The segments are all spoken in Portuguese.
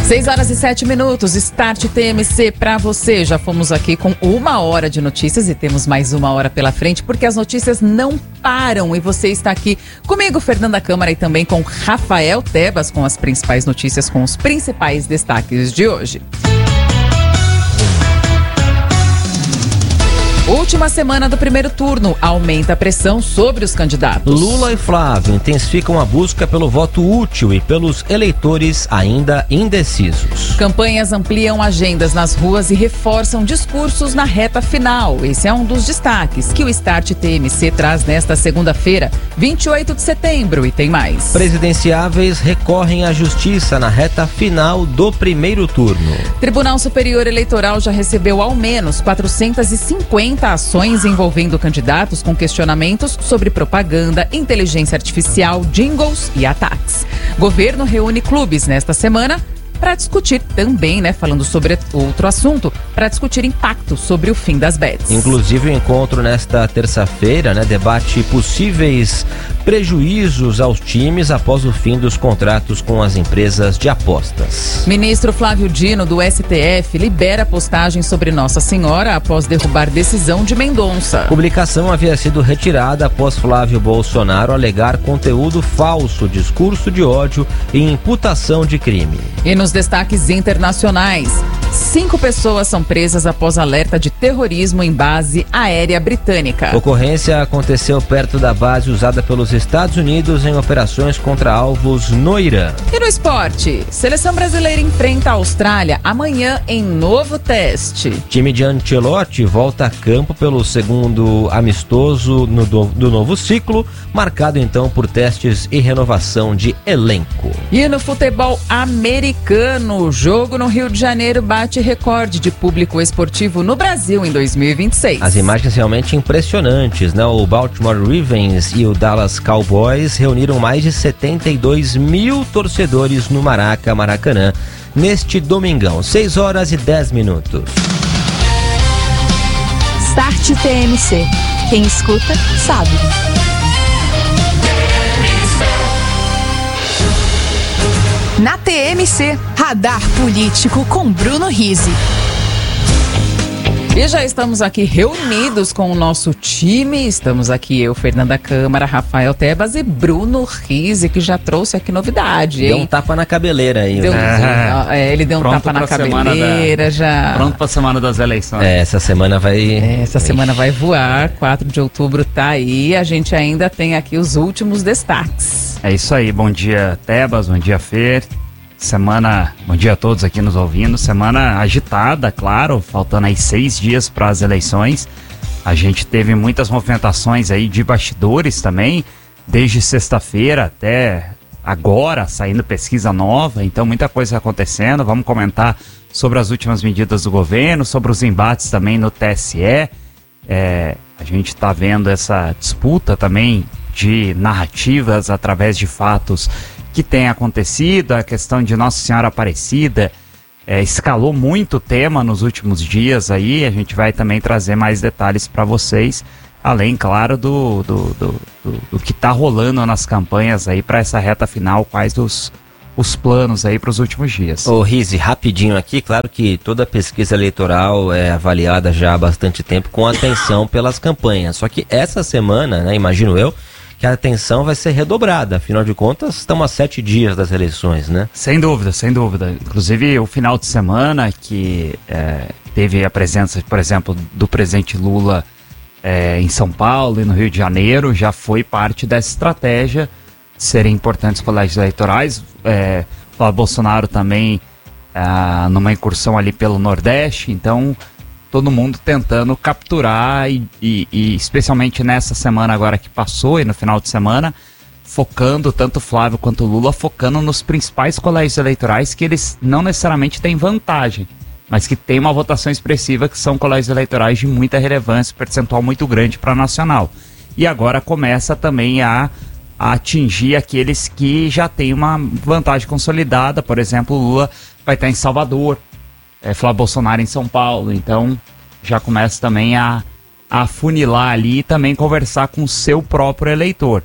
6h07, Start TMC para você. Já fomos aqui com 1 hora de notícias e temos mais 1 hora pela frente, porque as notícias não param. E você está aqui comigo, Fernanda Câmara, e também com Rafael Tebas, com as principais notícias, com os principais destaques de hoje. Última semana do primeiro turno, aumenta a pressão sobre os candidatos. Lula e Flávio intensificam a busca pelo voto útil e pelos eleitores ainda indecisos. Campanhas ampliam agendas nas ruas e reforçam discursos na reta final. Esse é um dos destaques que o Start TMC traz nesta segunda-feira, 28 de setembro, e tem mais. Presidenciáveis recorrem à justiça na reta final do primeiro turno. Tribunal Superior Eleitoral já recebeu ao menos 450 ações envolvendo candidatos com questionamentos sobre propaganda, inteligência artificial, jingles e ataques. Governo reúne clubes nesta semana para discutir também, falando sobre outro assunto, para discutir impacto sobre o fim das bets. Inclusive o encontro nesta terça-feira, debate possíveis prejuízos aos times após o fim dos contratos com as empresas de apostas. Ministro Flávio Dino, do STF, libera postagem sobre Nossa Senhora após derrubar decisão de Mendonça. Publicação havia sido retirada após Flávio Bolsonaro alegar conteúdo falso, discurso de ódio e imputação de crime. E nos destaques internacionais, 5 pessoas são presas após alerta de terrorismo em base aérea britânica. A ocorrência aconteceu perto da base usada pelos Estados Unidos em operações contra alvos no Irã. E no esporte, seleção brasileira enfrenta a Austrália amanhã em novo teste. Time de Ancelotti volta a campo pelo segundo amistoso do novo ciclo, marcado então por testes e renovação de elenco. E no futebol americano, o jogo no Rio de Janeiro bate recorde de público esportivo no Brasil em 2026. As imagens realmente impressionantes, O Baltimore Ravens e o Dallas Cowboys reuniram mais de 72 mil torcedores no Maracanã neste domingão, 6h10. Start TMC. Quem escuta, sabe. Na TMC, Radar Político com Bruno Rizzi. E já estamos aqui reunidos com o nosso time. Estamos aqui eu, Fernanda Câmara, Rafael Tebas e Bruno Rizzi, que já trouxe aqui novidade, hein? Deu um tapa na cabeleira aí. Ele deu um tapa na cabeleira já. Pronto para a semana das eleições. Essa semana vai... semana vai voar, 4 de outubro tá aí. A gente ainda tem aqui os últimos destaques. É isso aí, bom dia Tebas, bom dia Fer. Bom dia a todos aqui nos ouvindo. Semana agitada, claro, faltando aí 6 dias para as eleições. A gente teve muitas movimentações aí de bastidores também, desde sexta-feira até agora, saindo pesquisa nova, então muita coisa acontecendo. Vamos comentar sobre as últimas medidas do governo, sobre os embates também no TSE. A gente está vendo essa disputa também de narrativas através de fatos que tem acontecido. A questão de Nossa Senhora Aparecida escalou muito o tema nos últimos dias aí. A gente vai também trazer mais detalhes para vocês, além, claro, do que está rolando nas campanhas aí para essa reta final, quais os planos aí para os últimos dias. Ô Rizzi, rapidinho aqui, claro que toda pesquisa eleitoral é avaliada já há bastante tempo com atenção pelas campanhas, só que essa semana, imagino eu, que a atenção vai ser redobrada, afinal de contas estamos a 7 dias das eleições, Sem dúvida, sem dúvida. Inclusive o final de semana que teve a presença, por exemplo, do presidente Lula em São Paulo e no Rio de Janeiro, já foi parte dessa estratégia de serem importantes colégios eleitorais. O Bolsonaro também numa incursão ali pelo Nordeste, então todo mundo tentando capturar e especialmente nessa semana agora que passou e no final de semana, focando, tanto Flávio quanto Lula, focando nos principais colégios eleitorais que eles não necessariamente têm vantagem, mas que tem uma votação expressiva, que são colégios eleitorais de muita relevância, percentual muito grande para a nacional. E agora começa também a atingir aqueles que já têm uma vantagem consolidada. Por exemplo, o Lula vai estar em Salvador, Flávio Bolsonaro em São Paulo, então já começa também a afunilar ali e também conversar com o seu próprio eleitor.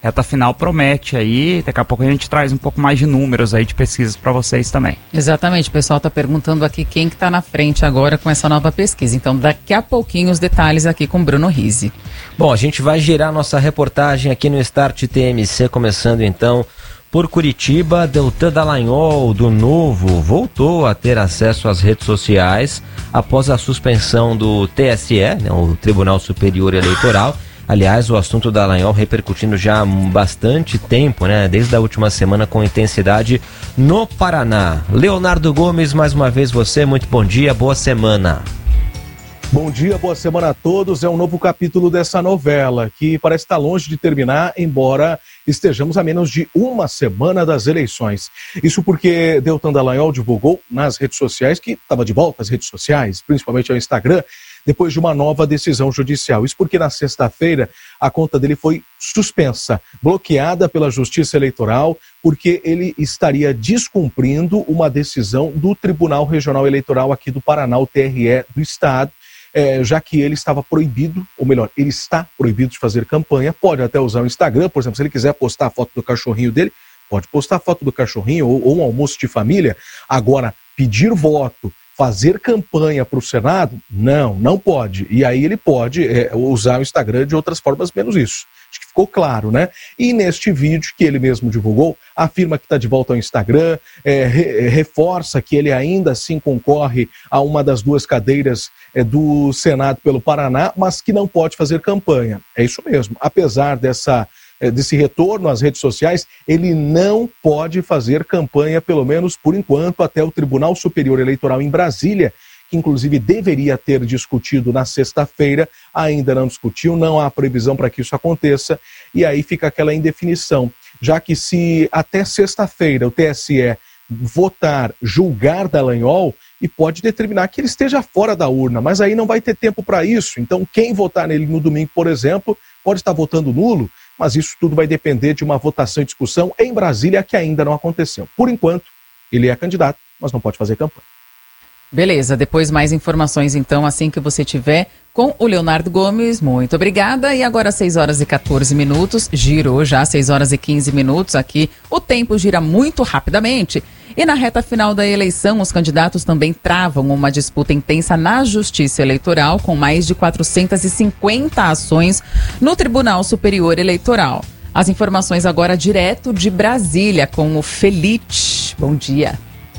reta final promete aí, daqui a pouco a gente traz um pouco mais de números aí de pesquisas para vocês também. Exatamente, o pessoal está perguntando aqui quem que está na frente agora com essa nova pesquisa. Então, daqui a pouquinho os detalhes aqui com Bruno Rizzi. Bom, a gente vai girar nossa reportagem aqui no Start TMC, começando então por Curitiba. Deltan Dallagnol, do Novo, voltou a ter acesso às redes sociais após a suspensão do TSE, né, o Tribunal Superior Eleitoral. Aliás, o assunto da Dallagnol repercutindo já há bastante tempo, né? Desde a última semana com intensidade no Paraná. Leonardo Gomes, mais uma vez você, muito bom dia, boa semana. Bom dia, boa semana a todos. É um novo capítulo dessa novela que parece estar longe de terminar, embora estejamos a menos de uma semana das eleições. Isso porque Deltan Dallagnol divulgou nas redes sociais que estava de volta às redes sociais, principalmente ao Instagram, depois de uma nova decisão judicial. Isso porque na sexta-feira a conta dele foi suspensa, bloqueada pela Justiça Eleitoral, porque ele estaria descumprindo uma decisão do Tribunal Regional Eleitoral aqui do Paraná, o TRE do Estado, já que ele estava proibido, ou melhor, ele está proibido de fazer campanha. Pode até usar o Instagram, por exemplo, se ele quiser postar a foto do cachorrinho dele, pode postar a foto do cachorrinho ou um almoço de família. Agora, pedir voto, fazer campanha para o Senado, não pode. E aí ele pode usar o Instagram de outras formas, menos isso. Acho que ficou claro, né? E neste vídeo que ele mesmo divulgou, afirma que está de volta ao Instagram, reforça que ele ainda assim concorre a uma das duas cadeiras do Senado pelo Paraná, mas que não pode fazer campanha. É isso mesmo. Apesar desse retorno às redes sociais, ele não pode fazer campanha, pelo menos por enquanto, até o Tribunal Superior Eleitoral em Brasília, que inclusive deveria ter discutido na sexta-feira, ainda não discutiu, não há previsão para que isso aconteça, e aí fica aquela indefinição, já que se até sexta-feira o TSE votar, julgar Dallagnol, e pode determinar que ele esteja fora da urna, mas aí não vai ter tempo para isso. Então quem votar nele no domingo, por exemplo, pode estar votando nulo, mas isso tudo vai depender de uma votação e discussão em Brasília que ainda não aconteceu. Por enquanto, ele é candidato, mas não pode fazer campanha. Beleza, depois mais informações então, assim que você tiver, com o Leonardo Gomes. Muito obrigada. E agora 6 horas e 14 minutos, girou já 6 horas e 15 minutos aqui. O tempo gira muito rapidamente. E na reta final da eleição, os candidatos também travam uma disputa intensa na Justiça Eleitoral, com mais de 450 ações no Tribunal Superior Eleitoral. As informações agora direto de Brasília, com o Felite. Bom dia.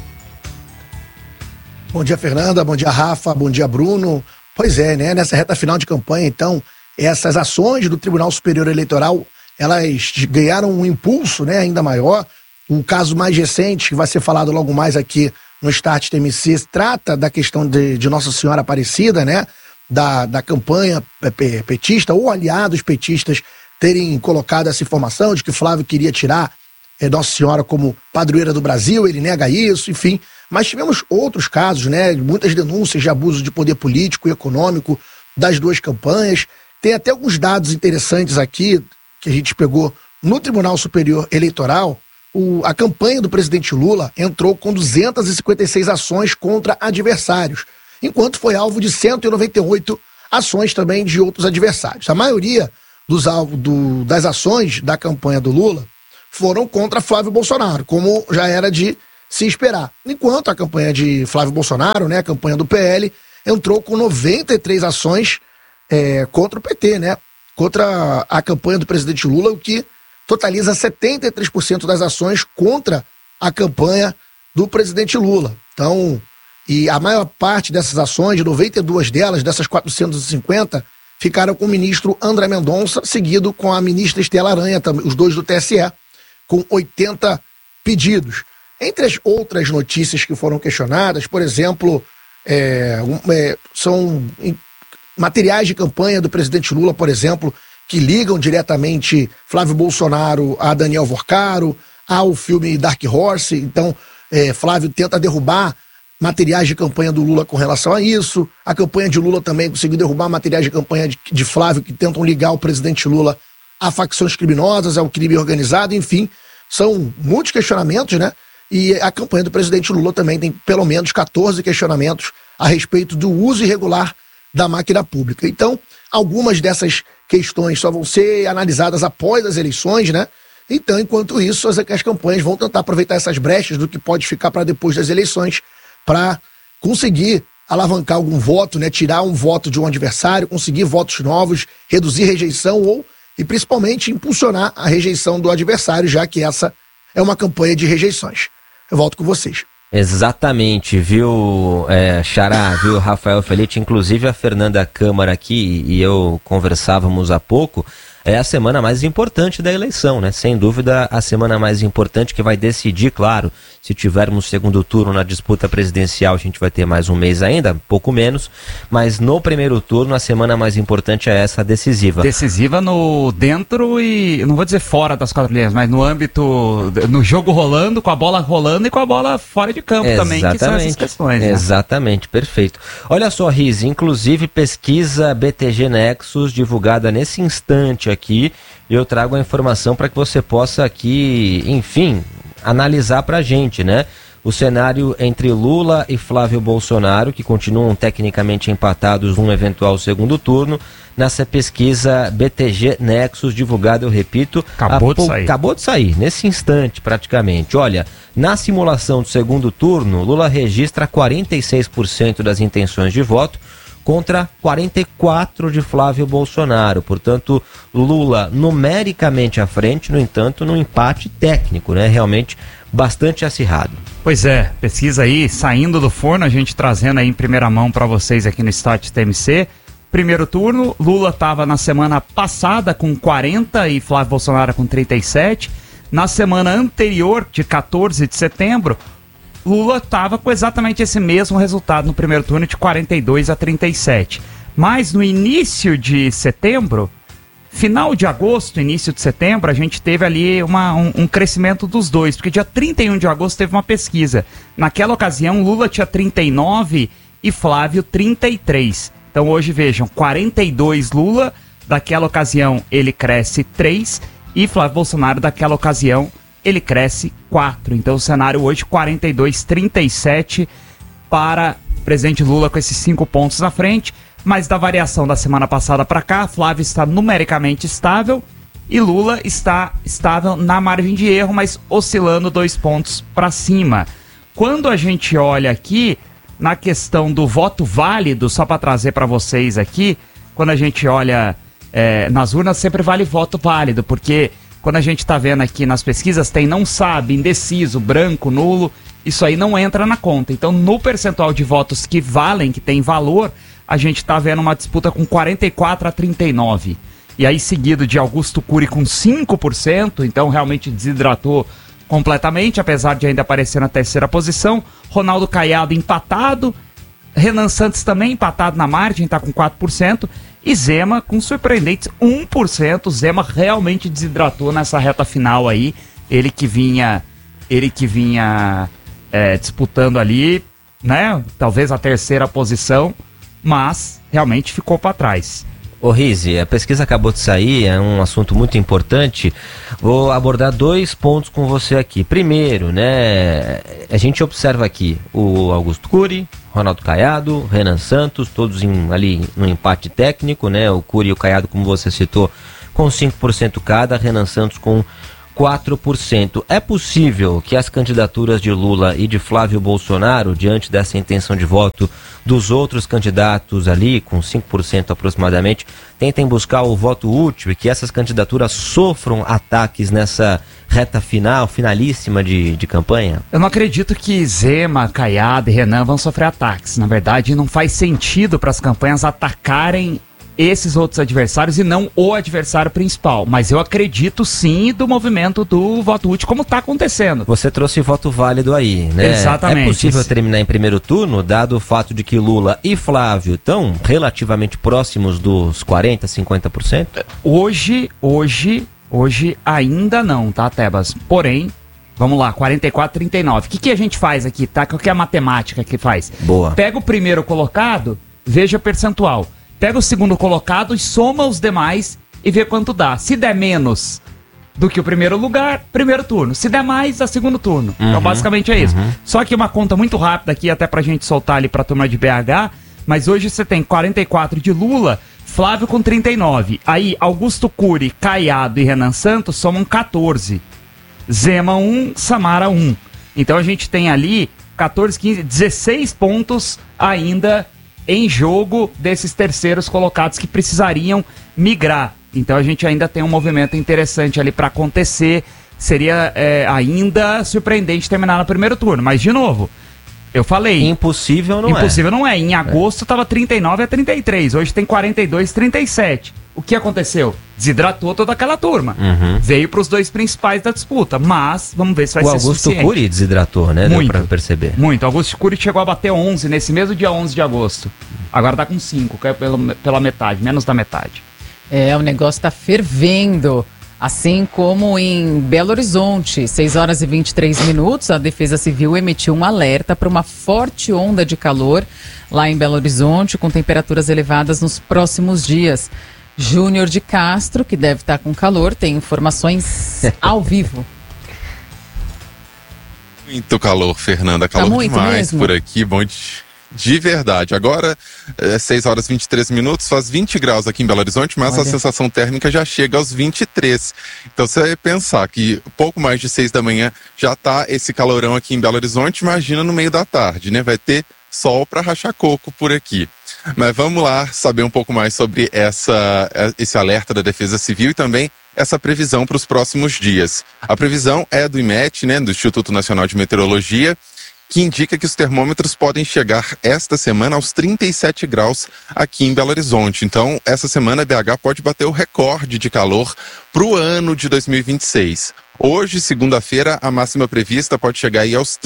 Bom dia, Fernanda. Bom dia, Rafa. Bom dia, Bruno. Pois é, né? Nessa reta final de campanha, então, essas ações do Tribunal Superior Eleitoral, elas ganharam um impulso, né, ainda maior. O caso mais recente, que vai ser falado logo mais aqui no Start TMC, trata da questão de Nossa Senhora Aparecida, né? Da campanha petista, ou aliados petistas terem colocado essa informação de que Flávio queria tirar Nossa Senhora como padroeira do Brasil, ele nega isso, enfim. Mas tivemos outros casos, né? Muitas denúncias de abuso de poder político e econômico das duas campanhas. Tem até alguns dados interessantes aqui que a gente pegou no Tribunal Superior Eleitoral. A campanha do presidente Lula entrou com 256 ações contra adversários, enquanto foi alvo de 198 ações também de outros adversários. A maioria das ações da campanha do Lula foram contra Flávio Bolsonaro, como já era de se esperar. Enquanto a campanha de Flávio Bolsonaro, né, a campanha do PL, entrou com 93 ações contra o PT, né, contra a campanha do presidente Lula, o que totaliza 73% das ações contra a campanha do presidente Lula. Então, e a maior parte dessas ações, de 92 delas, dessas 450, ficaram com o ministro André Mendonça, seguido com a ministra Estela Aranha, os dois do TSE, com 80 pedidos. Entre as outras notícias que foram questionadas, por exemplo, são materiais de campanha do presidente Lula, por exemplo, que ligam diretamente Flávio Bolsonaro a Daniel Vorcaro, ao filme Dark Horse. Então, Flávio tenta derrubar materiais de campanha do Lula com relação a isso. A campanha de Lula também conseguiu derrubar materiais de campanha de Flávio que tentam ligar o presidente Lula a facções criminosas, ao crime organizado, enfim. São muitos questionamentos, né? E a campanha do presidente Lula também tem pelo menos 14 questionamentos a respeito do uso irregular da máquina pública. Então, algumas dessas questões só vão ser analisadas após as eleições, né? Então, enquanto isso, as campanhas vão tentar aproveitar essas brechas do que pode ficar para depois das eleições para conseguir alavancar algum voto, né? Tirar um voto de um adversário, conseguir votos novos, reduzir rejeição e principalmente impulsionar a rejeição do adversário, já que essa é uma campanha de rejeições. Eu volto com vocês. Exatamente, viu, Xará, viu, Rafael Felite, inclusive a Fernanda Câmara aqui e eu conversávamos há pouco, é a semana mais importante da eleição, né? Sem dúvida, a semana mais importante que vai decidir, claro, se tivermos segundo turno na disputa presidencial, a gente vai ter mais um mês ainda, pouco menos, mas no primeiro turno a semana mais importante é essa decisiva. Decisiva no dentro e, não vou dizer fora das quatro linhas, mas no âmbito, no jogo rolando, com a bola rolando e com a bola fora de campo também, que são essas questões. Né? Exatamente, perfeito. Olha só, Riz, inclusive pesquisa BTG Nexus divulgada nesse instante aqui, eu trago a informação para que você possa aqui, enfim, analisar pra gente, né? O cenário entre Lula e Flávio Bolsonaro, que continuam tecnicamente empatados num eventual segundo turno, nessa pesquisa BTG Nexus divulgada, eu repito, acabou de sair, nesse instante praticamente. Olha, na simulação do segundo turno, Lula registra 46% das intenções de voto, contra 44% de Flávio Bolsonaro. Portanto, Lula numericamente à frente, no entanto, no empate técnico, né? Realmente bastante acirrado. Pois é, pesquisa aí saindo do forno, a gente trazendo aí em primeira mão para vocês aqui no Start TMC. Primeiro turno, Lula estava na semana passada com 40% e Flávio Bolsonaro com 37%. Na semana anterior, de 14 de setembro, Lula estava com exatamente esse mesmo resultado no primeiro turno, de 42-37. Mas no início de setembro, final de agosto, início de setembro, a gente teve ali um crescimento dos dois, porque dia 31 de agosto teve uma pesquisa. Naquela ocasião, Lula tinha 39 e Flávio 33. Então hoje vejam, 42 Lula, daquela ocasião ele cresce 3 e Flávio Bolsonaro daquela ocasião ele cresce 4. Então o cenário hoje 42-37 para o presidente Lula com esses 5 pontos na frente. Mas da variação da semana passada para cá, Flávio está numericamente estável e Lula está estável na margem de erro, mas oscilando 2 pontos para cima. Quando a gente olha aqui na questão do voto válido, só para trazer para vocês aqui, quando a gente olha nas urnas sempre vale voto válido, porque quando a gente está vendo aqui nas pesquisas, tem não sabe, indeciso, branco, nulo, isso aí não entra na conta. Então, no percentual de votos que valem, que tem valor, a gente está vendo uma disputa com 44-39. E aí, seguido de Augusto Cury com 5%, então realmente desidratou completamente, apesar de ainda aparecer na terceira posição. Ronaldo Caiado empatado, Renan Santos também empatado na margem, está com 4%. E Zema com surpreendentes 1%. Zema realmente desidratou nessa reta final aí. Ele que vinha disputando ali, né? Talvez a terceira posição, mas realmente ficou para trás. Ô Rize, a pesquisa acabou de sair, é um assunto muito importante. Vou abordar 2 pontos com você aqui. Primeiro, né, a gente observa aqui o Augusto Cury, Ronaldo Caiado, Renan Santos, todos ali no empate técnico, né? O Cury e o Caiado, como você citou, com 5% cada, Renan Santos com 4%. É possível que as candidaturas de Lula e de Flávio Bolsonaro, diante dessa intenção de voto dos outros candidatos ali, com 5% aproximadamente, tentem buscar o voto útil e que essas candidaturas sofram ataques nessa reta final, finalíssima de campanha? Eu não acredito que Zema, Caiado e Renan vão sofrer ataques. Na verdade, não faz sentido para as campanhas atacarem esses outros adversários e não o adversário principal. Mas eu acredito sim do movimento do voto útil, como está acontecendo. Você trouxe voto válido aí, né? Exatamente. É possível terminar em primeiro turno, dado o fato de que Lula e Flávio estão relativamente próximos dos 40%, 50%? Hoje ainda não, tá, Tebas? Porém, vamos lá, 44-39. O que a gente faz aqui, tá? Qual que é a matemática que faz? Boa. Pega o primeiro colocado, veja percentual. Pega o segundo colocado e soma os demais e vê quanto dá. Se der menos do que o primeiro lugar, primeiro turno. Se der mais, é segundo turno. Então, basicamente é isso. Só que uma conta muito rápida aqui, até pra gente soltar ali pra turma de BH, mas hoje você tem 44 de Lula, Flávio com 39. Aí, Augusto Cury, Caiado e Renan Santos somam 14. Zema 1, Samara 1. Então a gente tem ali 14, 15, 16 pontos ainda em jogo desses terceiros colocados que precisariam migrar. Então a gente ainda tem um movimento interessante ali para acontecer. Seria ainda surpreendente terminar no primeiro turno. Mas, de novo, eu falei... Impossível não é. Impossível não é. Em agosto estava 39 a 33. Hoje tem 42 a 37. O que aconteceu? Desidratou toda aquela turma. Veio para os dois principais da disputa. Mas, vamos ver se vai ser suficiente. O Augusto Cury desidratou, né? Muito. Deu pra perceber. Muito. O Augusto Cury chegou a bater 11 nesse mesmo dia 11 de agosto. Agora tá com 5, caiu pela metade, menos da metade. O negócio tá fervendo. Assim como em Belo Horizonte, 6 horas e 23 minutos, a Defesa Civil emitiu um alerta para uma forte onda de calor lá em Belo Horizonte, com temperaturas elevadas nos próximos dias. Júnior de Castro, que deve estar com calor, tem informações ao vivo. Muito calor, Fernanda. Calor muito demais mesmo? Por aqui. Bom de verdade. Agora, 6 horas e 23 minutos, faz 20 graus aqui em Belo Horizonte, mas a sensação térmica já chega aos 23. Então, se você pensar que pouco mais de 6 da manhã já tá esse calorão aqui em Belo Horizonte, imagina no meio da tarde, né? Vai ter sol para rachar coco por aqui. Mas vamos lá saber um pouco mais sobre esse alerta da Defesa Civil e também essa previsão para os próximos dias. A previsão é do IMET, né, do Instituto Nacional de Meteorologia, que indica que os termômetros podem chegar esta semana aos 37 graus aqui em Belo Horizonte. Então, essa semana BH pode bater o recorde de calor para o ano de 2026. Hoje, segunda-feira, a máxima prevista pode chegar aí aos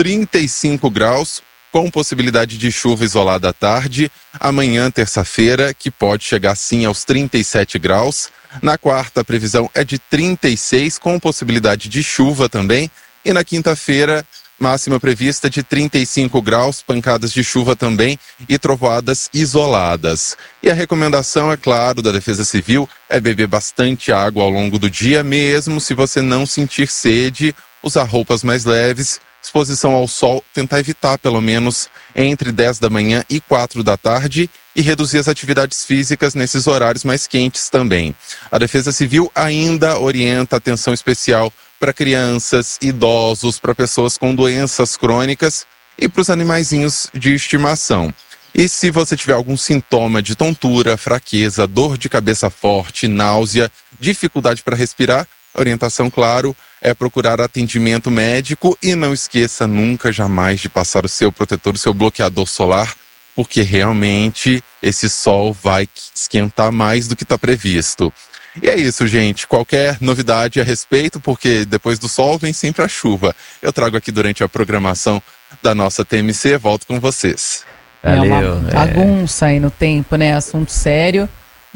35 graus, com possibilidade de chuva isolada à tarde. Amanhã, terça-feira, que pode chegar sim aos 37 graus. Na quarta, a previsão é de 36, com possibilidade de chuva também. E na quinta-feira, máxima prevista de 35 graus, pancadas de chuva também e trovoadas isoladas. E a recomendação, é claro, da Defesa Civil é beber bastante água ao longo do dia, mesmo se você não sentir sede, usar roupas mais leves, exposição ao sol, tentar evitar pelo menos entre 10 da manhã e 4 da tarde e reduzir as atividades físicas nesses horários mais quentes também. A Defesa Civil ainda orienta atenção especial para crianças, idosos, para pessoas com doenças crônicas e para os animaizinhos de estimação. E se você tiver algum sintoma de tontura, fraqueza, dor de cabeça forte, náusea, dificuldade para respirar, a orientação, claro, é procurar atendimento médico e não esqueça nunca, jamais de passar o seu protetor, o seu bloqueador solar, porque realmente esse sol vai esquentar mais do que está previsto. E é isso, gente. Qualquer novidade a respeito, porque depois do sol vem sempre a chuva. Eu trago aqui durante a programação da nossa TMC, volto com vocês. Valeu. É uma bagunça aí no tempo, né? Assunto sério.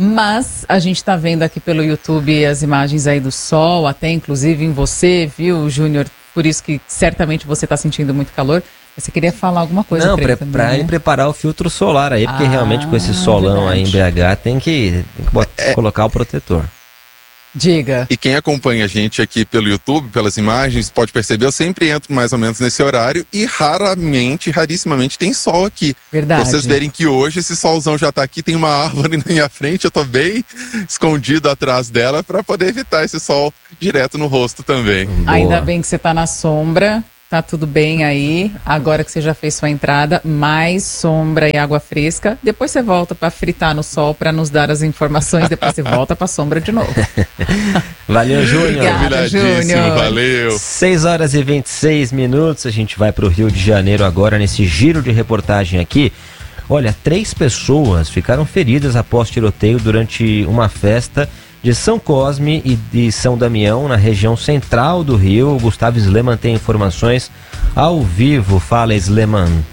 Mas a gente tá vendo aqui pelo YouTube as imagens aí do sol, até inclusive em você, viu, Júnior? Por isso que certamente você tá sentindo muito calor. Você queria falar alguma coisa? Não, pra ele preparar o filtro solar aí, porque realmente com esse solão aí em BH tem que colocar o protetor. Diga. E quem acompanha a gente aqui pelo YouTube, pelas imagens, pode perceber, eu sempre entro mais ou menos nesse horário e rarissimamente tem sol aqui. Verdade. Pra vocês verem que hoje esse solzão já tá aqui, tem uma árvore na minha frente, eu tô bem escondido atrás dela para poder evitar esse sol direto no rosto também. Boa. Ainda bem que você tá na sombra. Tá tudo bem aí, agora que você já fez sua entrada, mais sombra e água fresca. Depois você volta para fritar no sol para nos dar as informações, depois você volta para sombra de novo. Valeu, Júnior. Obrigada, Júnior. Valeu. 6 horas e 26 minutos, a gente vai para o Rio de Janeiro agora nesse giro de reportagem aqui. Olha, 3 pessoas ficaram feridas após tiroteio durante uma festa de São Cosme e de São Damião, na região central do Rio. O Gustavo Sleman tem informações ao vivo. Fala, Sleman.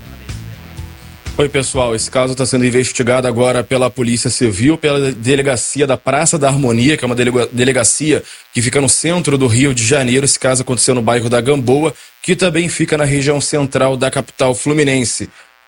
Oi, pessoal. Esse caso está sendo investigado agora pela Polícia Civil, pela delegacia da Praça da Harmonia, que é uma delegacia que fica no centro do Rio de Janeiro. Esse caso aconteceu no bairro da Gamboa, que também fica na região central da capital fluminense.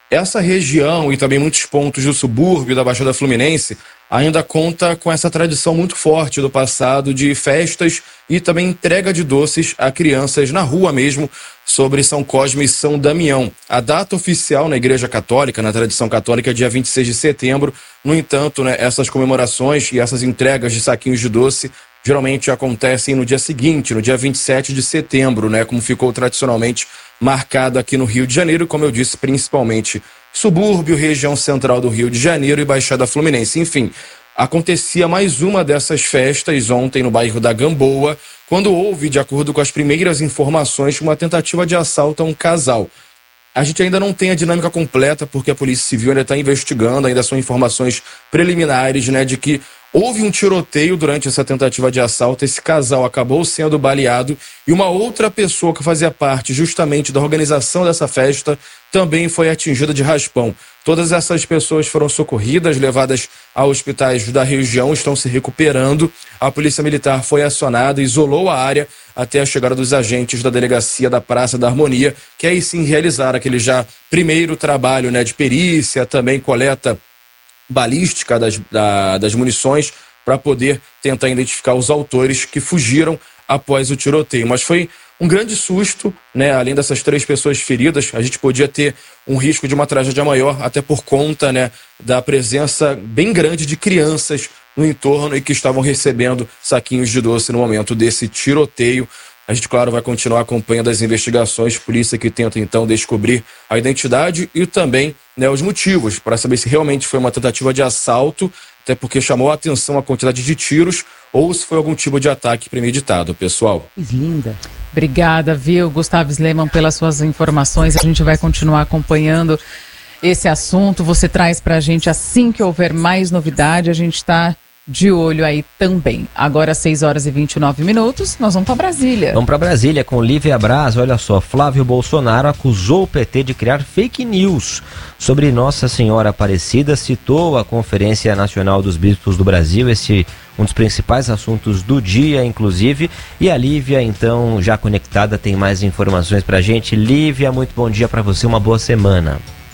essa região e também muitos pontos do subúrbio da Baixada Fluminense ainda conta com essa tradição muito forte do passado de festas e também entrega de doces a crianças na rua mesmo, sobre São Cosme e São Damião. A data oficial na Igreja Católica, na tradição católica, é dia 26 de setembro. No entanto, né, essas comemorações e essas entregas de saquinhos de doce geralmente acontecem no dia seguinte, no dia 27 de setembro, né, como ficou tradicionalmente marcado aqui no Rio de Janeiro, como eu disse, principalmente subúrbio, região central do Rio de Janeiro e Baixada Fluminense. Enfim, acontecia mais uma dessas festas ontem no bairro da Gamboa, quando houve, de acordo com as primeiras informações, uma tentativa de assalto a um casal. A gente ainda não tem a dinâmica completa, porque a Polícia Civil ainda está investigando, ainda são informações preliminares, né, de que houve um tiroteio durante essa tentativa de assalto, esse casal acabou sendo baleado e uma outra pessoa que fazia parte justamente da organização dessa festa também foi atingida de raspão. Todas essas pessoas foram socorridas, levadas a hospitais da região, estão se recuperando. A Polícia Militar foi acionada, isolou a área até a chegada dos agentes da Delegacia da Praça da Harmonia, que aí sim realizaram aquele já primeiro trabalho, né, de perícia, também coleta balística das munições para poder tentar identificar os autores que fugiram após o tiroteio. Mas foi um grande susto, né? Além dessas 3 pessoas feridas, a gente podia ter um risco de uma tragédia maior, até por conta, né, da presença bem grande de crianças no entorno e que estavam recebendo saquinhos de doce no momento desse tiroteio. A gente, claro, vai continuar acompanhando as investigações, polícia que tenta, então, descobrir a identidade e também, né, os motivos, para saber se realmente foi uma tentativa de assalto, até porque chamou a atenção a quantidade de tiros, ou se foi algum tipo de ataque premeditado, pessoal. Linda. Obrigada, viu, Gustavo Sleman, pelas suas informações. A gente vai continuar acompanhando esse assunto. Você traz pra gente assim que houver mais novidade, a gente está de olho aí também. Agora 6h29, nós vamos para Brasília. Vamos para Brasília com Lívia Braz. Olha só, Flávio Bolsonaro acusou o PT de criar fake news sobre Nossa Senhora Aparecida, citou a Conferência Nacional dos Bispos do Brasil, um dos principais assuntos do dia, inclusive, e a Lívia, então, já conectada, tem mais informações pra gente. Lívia, muito bom dia para você, uma boa semana.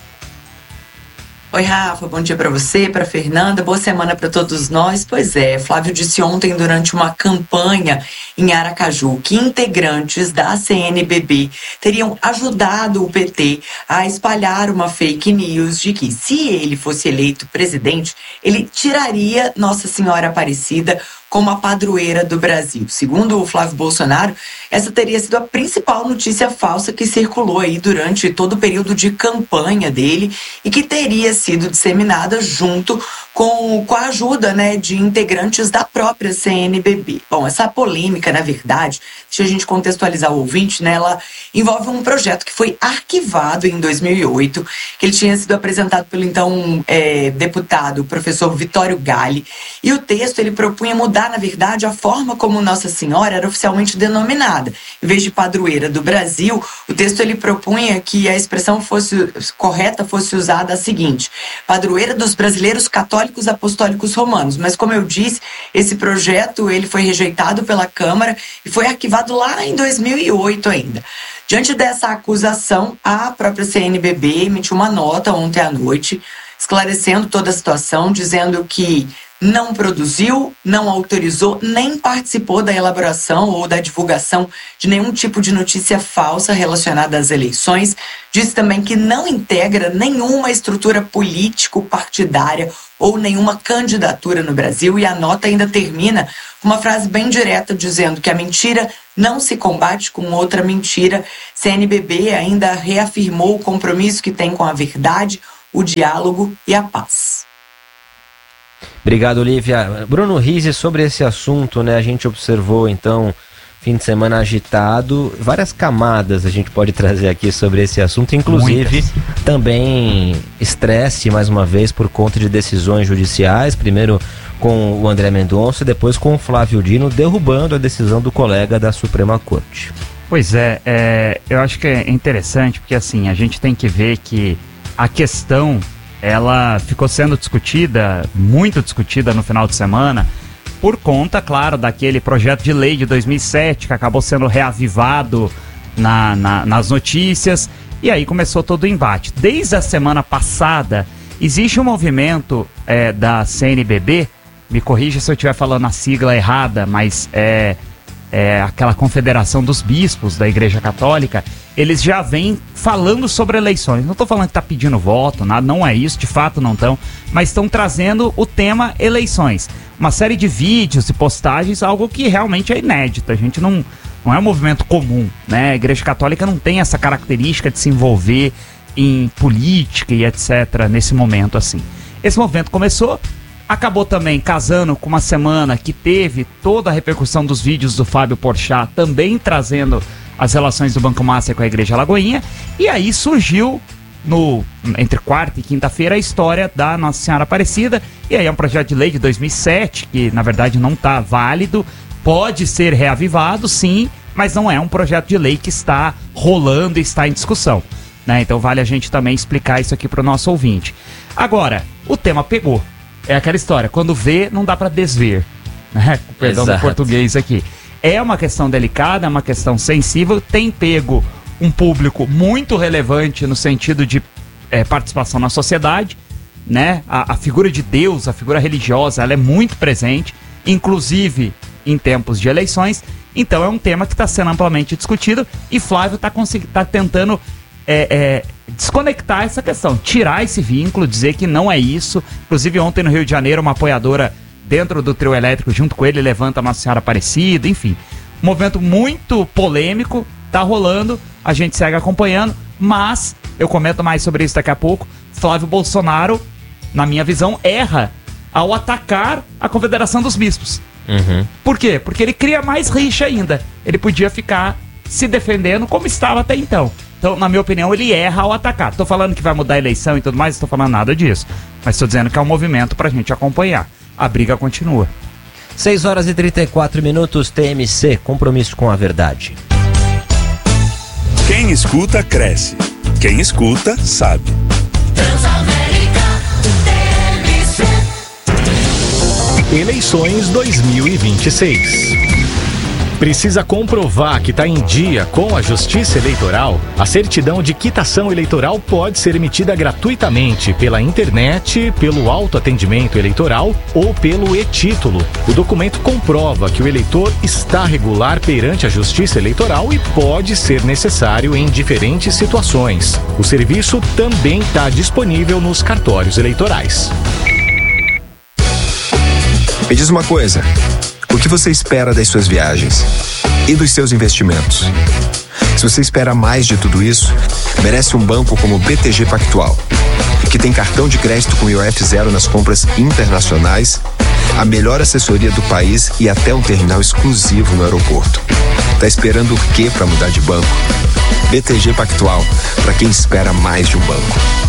Oi, Rafa, bom dia para você, para Fernanda, boa semana para todos nós. Pois é, Flávio disse ontem durante uma campanha em Aracaju que integrantes da CNBB teriam ajudado o PT a espalhar uma fake news de que, se ele fosse eleito presidente, ele tiraria Nossa Senhora Aparecida como a padroeira do Brasil. Segundo o Flávio Bolsonaro, essa teria sido a principal notícia falsa que circulou aí durante todo o período de campanha dele e que teria sido disseminada junto com a ajuda, né, de integrantes da própria CNBB. Bom, essa polêmica, na verdade, deixa a gente contextualizar o ouvinte, né, ela envolve um projeto que foi arquivado em 2008, que ele tinha sido apresentado pelo então deputado, professor Vitório Galli, e o texto ele propunha mudar, na verdade, a forma como Nossa Senhora era oficialmente denominada. Em vez de padroeira do Brasil, o texto ele propunha que a expressão correta fosse usada a seguinte: padroeira dos brasileiros católicos apostólicos romanos. Mas, como eu disse, esse projeto ele foi rejeitado pela Câmara e foi arquivado lá em 2008 ainda. Diante dessa acusação, a própria CNBB emitiu uma nota ontem à noite, esclarecendo toda a situação, dizendo que não produziu, não autorizou, nem participou da elaboração ou da divulgação de nenhum tipo de notícia falsa relacionada às eleições. Disse também que não integra nenhuma estrutura político-partidária ou nenhuma candidatura no Brasil, e a nota ainda termina com uma frase bem direta dizendo que a mentira não se combate com outra mentira. CNBB ainda reafirmou o compromisso que tem com a verdade, o diálogo e a paz. Obrigado, Lívia. Bruno Rizzi, sobre esse assunto, né? A gente observou, então, fim de semana agitado, várias camadas a gente pode trazer aqui sobre esse assunto, inclusive também estresse, mais uma vez, por conta de decisões judiciais, primeiro com o André Mendonça e depois com o Flávio Dino, derrubando a decisão do colega da Suprema Corte. Pois é, eu acho que é interessante, porque assim, a gente tem que ver que a questão, ela ficou sendo discutida, muito discutida no final de semana, por conta, claro, daquele projeto de lei de 2007 que acabou sendo reavivado nas notícias, e aí começou todo o embate. Desde a semana passada, existe um movimento da CNBB, me corrija se eu estiver falando a sigla errada, mas é aquela Confederação dos Bispos da Igreja Católica. Eles já vêm falando sobre eleições. Não estou falando que está pedindo voto, nada, não é isso, de fato não estão, mas estão trazendo o tema eleições. Uma série de vídeos e postagens, algo que realmente é inédito. A gente não é um movimento comum, né? A Igreja Católica não tem essa característica de se envolver em política e etc. nesse momento assim. Esse movimento começou, acabou também casando com uma semana que teve toda a repercussão dos vídeos do Fábio Porchat, também trazendo as relações do Banco Master com a Igreja Alagoinha, e aí surgiu entre quarta e quinta-feira a história da Nossa Senhora Aparecida, e aí é um projeto de lei de 2007, que na verdade não está válido, pode ser reavivado sim, mas não é um projeto de lei que está rolando e está em discussão, né? Então vale a gente também explicar isso aqui para o nosso ouvinte. Agora, o tema pegou. É aquela história, quando vê, não dá para desver, né? Perdão do português aqui. É uma questão delicada, é uma questão sensível, tem pego um público muito relevante no sentido de participação na sociedade, né? A figura de Deus, a figura religiosa, ela é muito presente, inclusive em tempos de eleições. Então é um tema que está sendo amplamente discutido e Flávio está tentando desconectar essa questão, tirar esse vínculo, dizer que não é isso. Inclusive ontem no Rio de Janeiro, uma apoiadora dentro do trio elétrico, junto com ele, levanta a Nossa Senhora Aparecida, enfim. Um movimento muito polêmico, tá rolando, a gente segue acompanhando, mas, eu comento mais sobre isso daqui a pouco, Flávio Bolsonaro, na minha visão, erra ao atacar a Confederação dos Bispos. Uhum. Por quê? Porque ele cria mais rixa ainda. Ele podia ficar se defendendo como estava até então. Então, na minha opinião, ele erra ao atacar. Tô falando que vai mudar a eleição e tudo mais, não tô falando nada disso. Mas tô dizendo que é um movimento pra gente acompanhar. A briga continua. 6 horas e 34 minutos, TMC, compromisso com a verdade. Quem escuta, cresce. Quem escuta, sabe. Eleições 2026. Precisa comprovar que está em dia com a Justiça Eleitoral? A certidão de quitação eleitoral pode ser emitida gratuitamente pela internet, pelo autoatendimento eleitoral ou pelo e-título. O documento comprova que o eleitor está regular perante a Justiça Eleitoral e pode ser necessário em diferentes situações. O serviço também está disponível nos cartórios eleitorais. Me diz uma coisa, o que você espera das suas viagens e dos seus investimentos? Se você espera mais de tudo isso, merece um banco como o BTG Pactual, que tem cartão de crédito com IOF zero nas compras internacionais, a melhor assessoria do país e até um terminal exclusivo no aeroporto. Tá esperando o quê para mudar de banco? BTG Pactual, para quem espera mais de um banco.